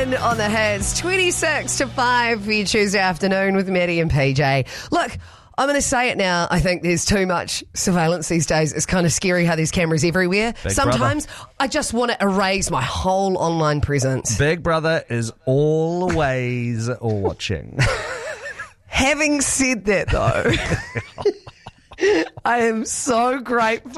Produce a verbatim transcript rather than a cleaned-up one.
Aaron on the hits. twenty-six to five for your Tuesday afternoon with Maddie and P J. Look, I'm going to say it now. I think there's too much surveillance these days. It's kind of scary how there's cameras everywhere. Big Sometimes brother. I just want to erase my whole online presence. Big Brother is always watching. Having said that, though, I am so grateful